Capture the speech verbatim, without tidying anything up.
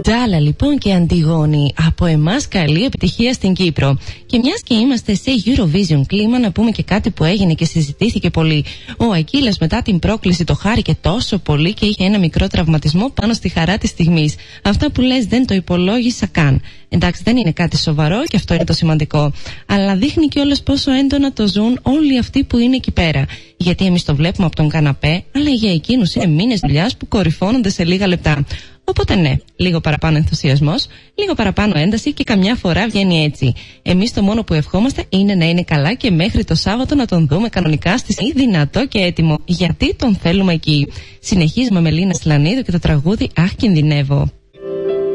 Τζάλα λοιπόν και Αντιγόνη, από εμάς καλή επιτυχία στην Κύπρο. Και μιας και είμαστε σε Eurovision κλίμα, να πούμε και κάτι που έγινε και συζητήθηκε πολύ. Ο Ακύλας μετά την πρόκληση το χάρηκε τόσο πολύ και είχε ένα μικρό τραυματισμό πάνω στη χαρά της στιγμής. Αυτά που λες δεν το υπολόγισα καν. Εντάξει, δεν είναι κάτι σοβαρό και αυτό είναι το σημαντικό. Αλλά δείχνει κιόλας πόσο έντονα το ζουν όλοι αυτοί που είναι εκεί πέρα. Γιατί εμείς το βλέπουμε από τον καναπέ, αλλά για εκείνους είναι μήνες δουλειάς που κορυφώνονται σε λίγα λεπτά. Οπότε ναι, λίγο παραπάνω ενθουσιασμός, λίγο παραπάνω ένταση και καμιά φορά βγαίνει έτσι. Εμείς το μόνο που ευχόμαστε είναι να είναι καλά και μέχρι το Σάββατο να τον δούμε κανονικά στη ΣΥ, δυνατό και έτοιμο. Γιατί τον θέλουμε εκεί. Συνεχίζουμε με Λίνα Σλανίδου και το τραγούδι «Αχ, κινδυνεύω».